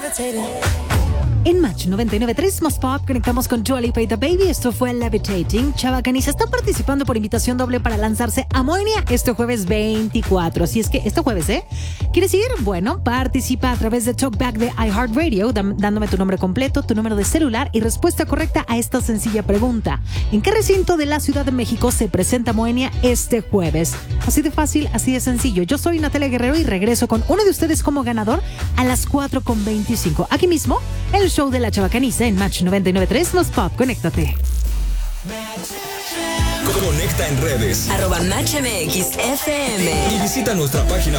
En Match 99.3 Más Pop conectamos con Dua Lipa y The Baby. Esto fue Levitating. Chava Caniza está participando por invitación doble para lanzarse a Moenia este jueves 24. Así es que este jueves, ¿quieres ir? Bueno, participa a través de Talkback de iHeartRadio, dándome tu nombre completo, tu número de celular y respuesta correcta a esta sencilla pregunta. ¿En qué recinto de la Ciudad de México se presenta Moenia este jueves? Así de fácil, así de sencillo. Yo soy Natalia Guerrero y regreso con uno de ustedes como ganador a las 4:25. Aquí mismo, el show de la Chava Caniza en Match 99.3 Más Pop. Conéctate. Conecta en redes. @MatchMXFM. Y visita nuestra página